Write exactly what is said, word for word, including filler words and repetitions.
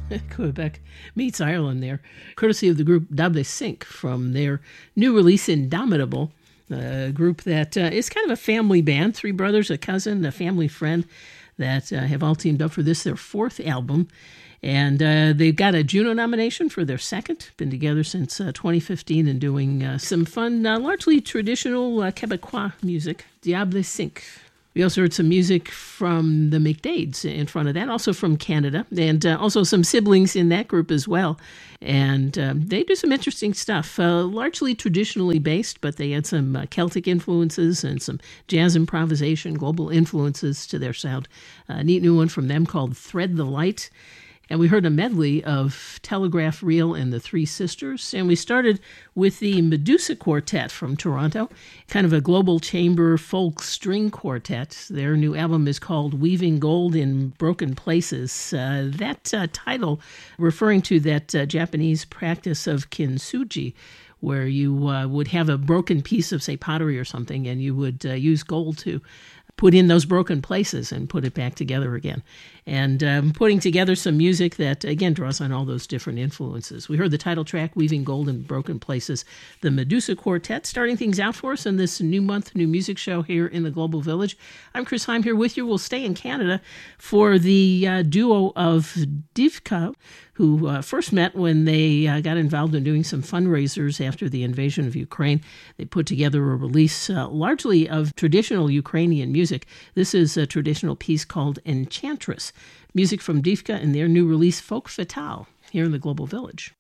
Quebec meets Ireland there, courtesy of the group Diable Cinq from their new release Indomitable, a group that uh, is kind of a family band, three brothers, a cousin, a family friend that uh, have all teamed up for this, their fourth album. And uh, they've got a Juno nomination for their second. Been together since uh, twenty fifteen and doing uh, some fun, uh, largely traditional uh, Quebecois music. Diable Cinq. We also heard some music from the McDades in front of that, also from Canada, and uh, also some siblings in that group as well. And um, they do some interesting stuff, uh, largely traditionally based, but they had some uh, Celtic influences and some jazz improvisation, global influences to their sound. A neat new one from them called Thread the Light. And we heard a medley of Telegraph Reel and the Three Sisters. And we started with the Medusa Quartet from Toronto, kind of a global chamber folk string quartet. Their new album is called Weaving Gold in Broken Places. Uh, that uh, title referring to that uh, Japanese practice of kintsugi, where you uh, would have a broken piece of, say, pottery or something, and you would uh, use gold to put in those broken places and put it back together again. And um, putting together some music that, again, draws on all those different influences. We heard the title track, Weaving Gold in Broken Places, the Medusa Quartet, starting things out for us in this new month, new music show here in the Global Village. I'm Chris Heim here with you. We'll stay in Canada for the uh, duo of Divka, who uh, first met when they uh, got involved in doing some fundraisers after the invasion of Ukraine. They put together a release uh, largely of traditional Ukrainian music. This is a traditional piece called Enchantress. Music from Divka and their new release, Folk Fatale, here in the Global Village.